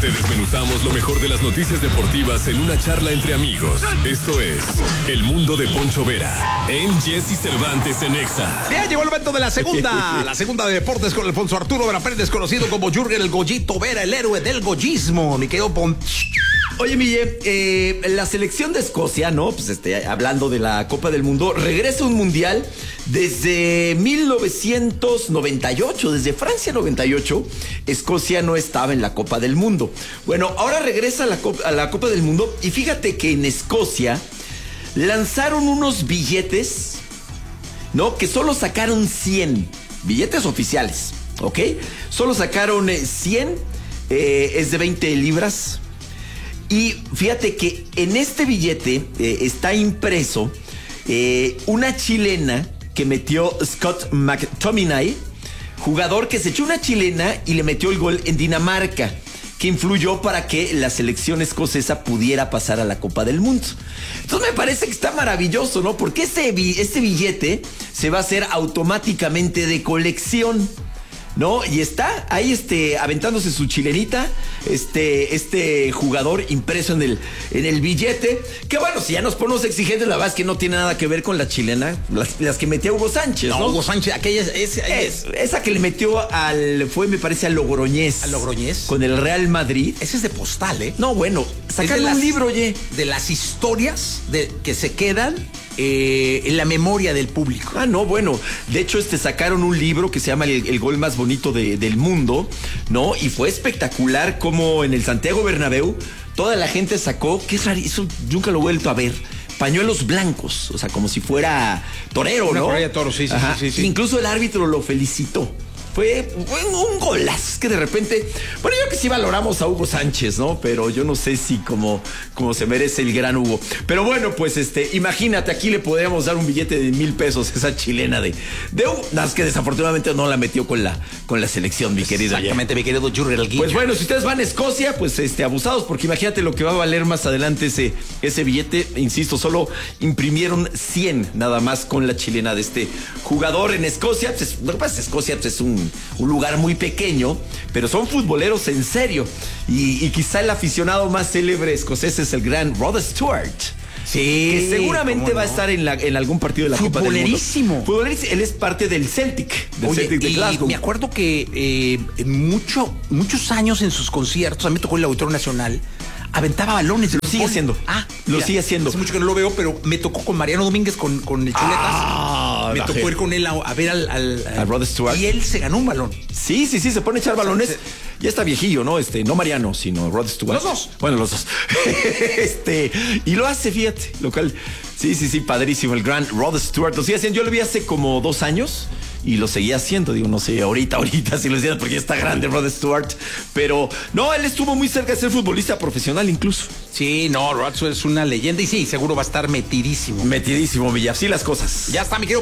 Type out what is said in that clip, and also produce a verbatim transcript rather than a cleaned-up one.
Te desmenuzamos lo mejor de las noticias deportivas en una charla entre amigos. Esto es El Mundo de Poncho Vera en Jesse Cervantes en Exa. Bien, llegó el momento de la segunda, la segunda de deportes con Alfonso Arturo Vera Pérez, conocido como Jürgen el Goyito Vera, el héroe del goyismo. Mi querido Poncho. Oye, Mille, eh, la selección de Escocia, ¿no? Pues este, hablando de la Copa del Mundo, regresa a un mundial desde mil novecientos noventa y ocho, desde Francia noventa y ocho, Escocia no estaba en la Copa del Mundo. Bueno, ahora regresa a la, Copa, a la Copa del Mundo y fíjate que en Escocia lanzaron unos billetes, ¿no? Que solo sacaron cien, billetes oficiales, ¿ok? Solo sacaron eh, cien, eh, es de veinte libras. Y fíjate que en este billete eh, está impreso eh, una chilena que metió Scott McTominay, jugador que se echó una chilena y le metió el gol en Dinamarca, que influyó para que la selección escocesa pudiera pasar a la Copa del Mundo. Entonces me parece que está maravilloso, ¿no? Porque este, este billete se va a hacer automáticamente de colección, ¿no? Y está ahí este, aventándose su chilenita, este, este jugador impreso en el, en el billete. Que bueno, si ya nos ponemos exigentes, la verdad es que no tiene nada que ver con la chilena, las, las que metió Hugo Sánchez, ¿no? No, Hugo Sánchez, aquella es, es, es, esa que le metió al, fue me parece al Logroñés. ¿Al Logroñés? Con el Real Madrid. Ese es de postal, ¿eh? No, bueno, sacaron un libro, oye. De las historias de, que se quedan eh, en la memoria del público. Ah, no, bueno, de hecho este sacaron un libro que se llama El, el gol más bonito de, del mundo, ¿no? Y fue espectacular como en el Santiago Bernabéu toda la gente sacó, que es raro, eso nunca lo he vuelto a ver, pañuelos blancos, o sea, como si fuera torero, Una ¿no? correa de toro, sí, sí, sí, sí, sí. Incluso el árbitro lo felicitó. Fue, fue un golazo, es que de repente, bueno, yo que sí valoramos a Hugo Sánchez, ¿no? Pero yo no sé si como, como se merece el gran Hugo. Pero bueno, pues este, imagínate, aquí le podríamos dar un billete de mil pesos a esa chilena de, de Hugo, nada más que desafortunadamente no la metió con la, con la selección, mi querido. Exactamente, mi querido Jürgen el Guillo. Pues bueno, si ustedes van a Escocia, pues este, abusados, porque imagínate lo que va a valer más adelante ese, ese billete. Insisto, solo imprimieron cien nada más con la chilena de este jugador en Escocia. Pues, lo que pasa es que Escocia pues, es un un lugar muy pequeño, pero son futboleros en serio. Y, y quizá el aficionado más célebre escocés es el gran Rod Stewart. Sí, que seguramente no? va a estar en, la, en algún partido de la Copa del Mundo. Futbolerísimo. Futbolerísimo. Él es parte del Celtic, del Oye, Celtic de y Glasgow. me acuerdo que eh, mucho, muchos años en sus conciertos, a mí me tocó el Auditorio Nacional, aventaba balones. Lo sigue haciendo. Ah, lo mira, sigue haciendo. Hace mucho que no lo veo, pero me tocó con Mariano Domínguez, con, con el Chuletas. Ah, me tocó ir con él a, a ver al, al, al a Rod Stewart. Y él se ganó un balón. Sí, sí, sí, se pone a echar balones. Sí. Ya está viejillo, ¿no? Este, no Mariano, sino Rod Stewart. Los dos. Bueno, los dos. este, y lo hace, fíjate, local. Sí, sí, sí, padrísimo. El gran Rod Stewart. Lo sigue haciendo. Yo lo vi hace como dos años. Y lo seguía haciendo, digo, no sé, ahorita, ahorita si lo hiciera porque ya está grande Rod Stewart. Pero no, él estuvo muy cerca de ser futbolista profesional incluso. Sí, no, Rod Stewart es una leyenda y sí, seguro va a estar metidísimo. Metidísimo, Villa. Así las cosas. Ya está, mi querido